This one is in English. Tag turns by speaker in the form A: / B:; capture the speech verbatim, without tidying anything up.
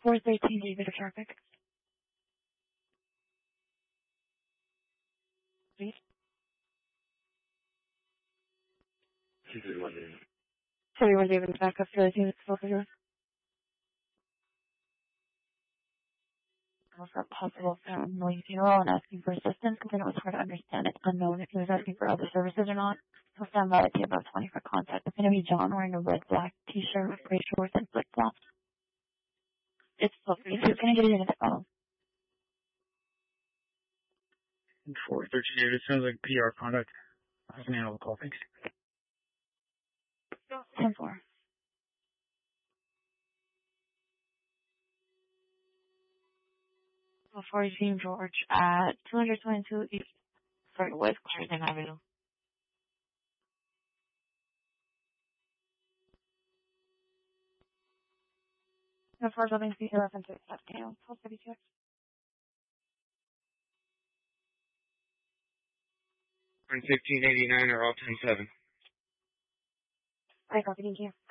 A: four thirteen, David of traffic. Please. Everyone, David, back up to the team. It's both of yours. For a possible family funeral and asking for assistance because it was hard to understand. It's unknown if he was asking for other services or not. So stand by at about twenty for contact. It's going to be John wearing a red black t-shirt with gray shorts and flip flops. It's Sophie. Who's going to get it in the phone?
B: four thirteen, David. It sounds like P R contact. I can handle the call. Thanks.
A: ten four. Before you see George at two twenty-two East, sorry, West Clarendon Avenue. The four buildings be reference to accept now. twelve thirty-six.
B: fifteen eighty-nine or all ten seven.
A: I copy, thank you.